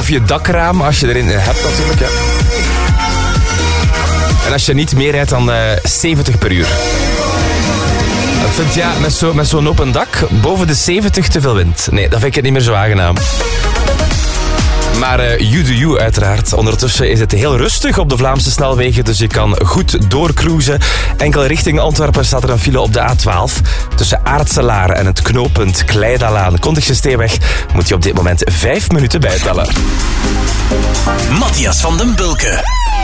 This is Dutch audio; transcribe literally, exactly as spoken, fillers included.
Of je dakraam, als je erin hebt natuurlijk. Hè. En als je niet meer rijdt dan uh, zeventig per uur. Ik vind ja, met, zo, met zo'n open dak, boven de zeventig te veel wind. Nee, dat vind ik het niet meer zo aangenaam. Maar uh, you do you uiteraard. Ondertussen is het heel rustig op de Vlaamse snelwegen, dus je kan goed doorcruisen. Enkel richting Antwerpen staat er een file op de A twaalf. Tussen Aartselaar en het knooppunt Kleidalaan, Kontigse-Steeweg, moet je op dit moment vijf minuten bijtellen. Matthias van den Bulke.